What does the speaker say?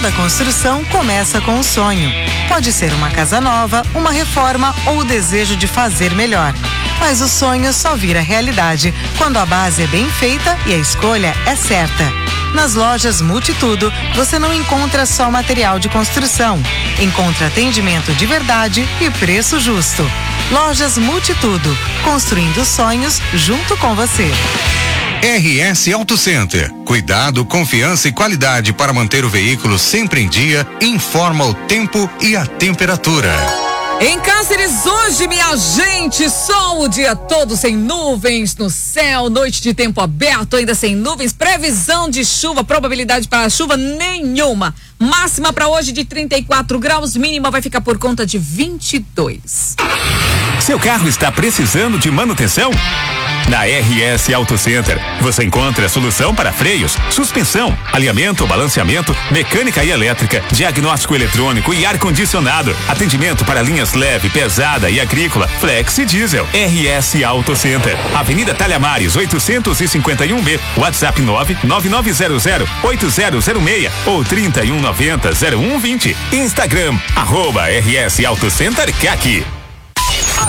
Toda construção começa com um sonho. Pode ser uma casa nova, uma reforma ou o desejo de fazer melhor. Mas o sonho só vira realidade quando a base é bem feita e a escolha é certa. Nas lojas Multitudo, você não encontra só material de construção. Encontra atendimento de verdade e preço justo. Lojas Multitudo, construindo sonhos junto com você. RS Auto Center. Cuidado, confiança e qualidade para manter o veículo sempre em dia. Informa o tempo e a temperatura. Em Cáceres hoje, minha gente, sol o dia todo sem nuvens no céu, noite de tempo aberto, ainda sem nuvens, previsão de chuva, probabilidade para chuva nenhuma. Máxima para hoje de 34 graus, mínima vai ficar por conta de 22. Seu carro está precisando de manutenção? Na RS Auto Center, você encontra a solução para freios, suspensão, alinhamento, balanceamento, mecânica e elétrica, diagnóstico eletrônico e ar-condicionado, atendimento para linhas leve, pesada e agrícola, flex e diesel. RS Auto Center, Avenida Talhamares, 851B, WhatsApp 999008006 ou 31900120. Instagram, @RS Auto Center CAC.